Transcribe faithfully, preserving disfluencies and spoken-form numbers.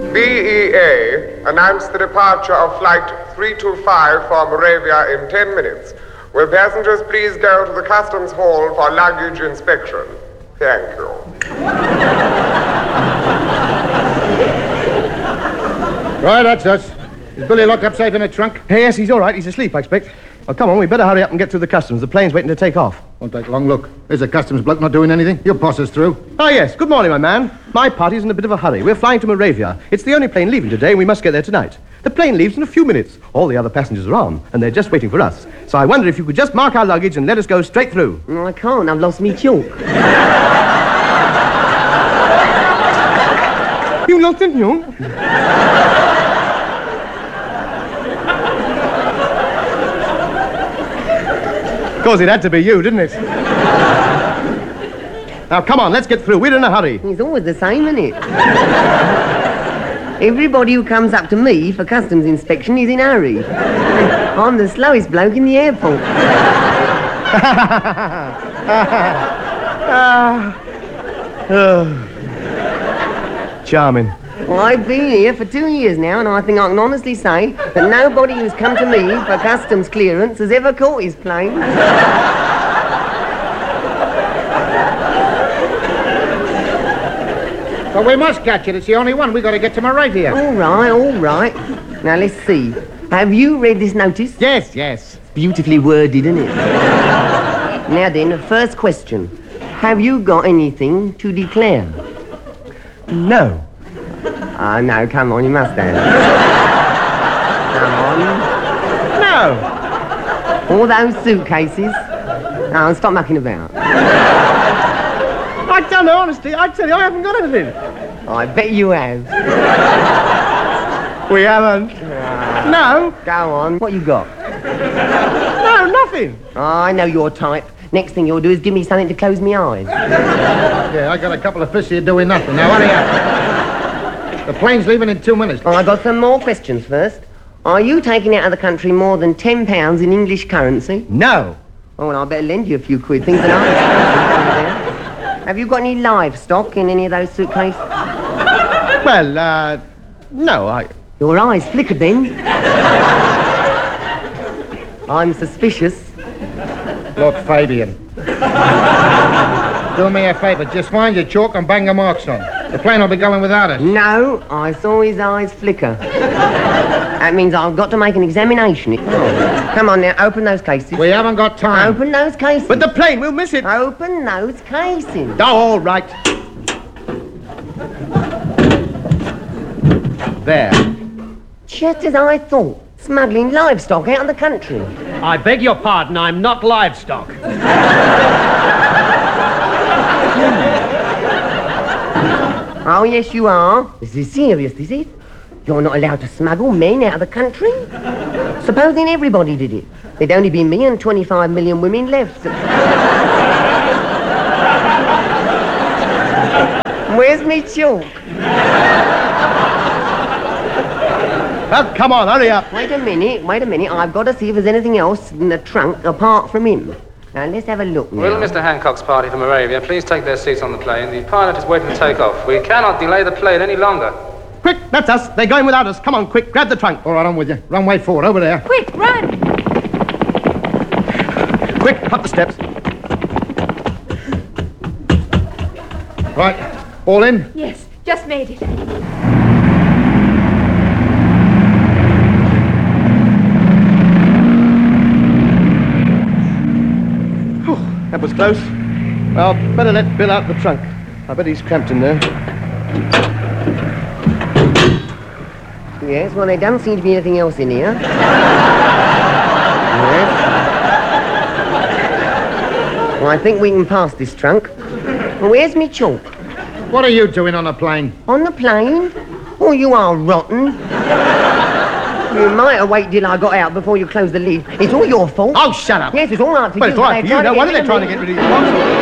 B E A announced the departure of Flight three two five for Moravia in ten minutes. Will passengers please go to the customs hall for luggage inspection? Thank you. Right, that's us. Is Billy locked up safe in the trunk? Hey, yes, he's all right. He's asleep, I expect. Well, come on, we better hurry up and get through the customs. The plane's waiting to take off. Won't take long. Look, there's a customs bloke not doing anything. You'll pass us through. Oh, yes. Good morning, my man. My party's in a bit of a hurry. We're flying to Moravia. It's the only plane leaving today, and we must get there tonight. The plane leaves in a few minutes. All the other passengers are on, and they're just waiting for us. So I wonder if you could just mark our luggage and let us go straight through. No, I can't. I've lost me chalk. You lost it, you? Of course, it had to be you, didn't it? Now, come on, let's get through. We're in a hurry. It's always the same, isn't it? Everybody who comes up to me for customs inspection is in a hurry. I'm the slowest bloke in the airport. Charming. Well, I've been here for two years now, and I think I can honestly say that nobody who's come to me for customs clearance has ever caught his plane. Well, we must catch it. It's the only one. We've got to get to Moravia. All right, all right. Now, let's see. Have you read this notice? Yes, yes. Beautifully worded, isn't it? Now then, the first question. Have you got anything to declare? No. Ah, uh, no, come on, you must have. Come on. No. All those suitcases. Oh, stop mucking about. I don't know, honestly. I tell you, I haven't got anything. I bet you have. We haven't. Uh, no. Go on. What you got? No, nothing. Oh, I know your type. Next thing you'll do is give me something to close my eyes. Yeah, I got a couple of fists here doing nothing. Now, hurry up. The plane's leaving in two minutes. Oh, I got some more questions first. Are you taking out of the country more than ten pounds in English currency? No. Oh, well, I better lend you a few quid. Things are nice. Have you got any livestock in any of those suitcases? Well, uh, no, I... Your eyes flickered then. I'm suspicious. Lord Fabian. Do me a favour. Just find your chalk and bang the marks on. The plane will be going without us. No, I saw his eyes flicker. That means I've got to make an examination. Oh. Come on now, open those cases. We haven't got time. Open those cases. But the plane, we'll miss it. Open those cases. Oh, all right. There. Just as I thought. Smuggling livestock out of the country. I beg your pardon, I'm not livestock. Oh, yes, you are. This is serious, is it? You're not allowed to smuggle men out of the country? Supposing everybody did it. There'd only be me and twenty-five million women left. Where's me chalk? Well, come on, hurry up. Wait a minute, wait a minute. I've got to see if there's anything else in the trunk apart from him. Now, let's have a look now. Will Mister Hancock's party from Moravia please take their seats on the plane? The pilot is waiting to take off. We cannot delay the plane any longer. Quick, that's us. They're going without us. Come on, quick, grab the trunk. All right, I'm with you. Runway forward, over there. Quick, run! Quick, up the steps. Right, all in? Yes, just made it. That was close. Well, better let Bill out the trunk. I bet he's cramped in there. Yes, well, there doesn't seem to be anything else in here. Yes. Well, I think we can pass this trunk. Well, where's me chalk? What are you doing on a plane? On the plane? Oh, you are rotten. You might have waited till I got out before you closed the lid. It's all your fault. Oh, shut up. Yes, it's all right for well, you. Well, it's all right for you. No wonder they're trying to get rid of you.